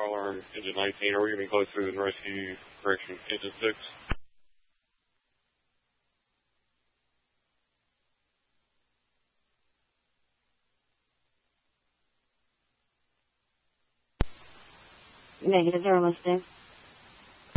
alarm, engine 19. Are we going to be close to the rescue? Correction, engine 6. Negative, they're almost there.